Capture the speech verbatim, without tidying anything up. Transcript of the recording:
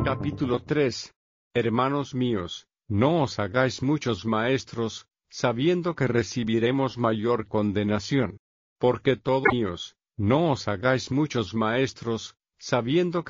Capítulo tres. Hermanos míos, no os hagáis muchos maestros, sabiendo que recibiremos mayor condenación. Porque todos míos, no os hagáis muchos maestros, sabiendo que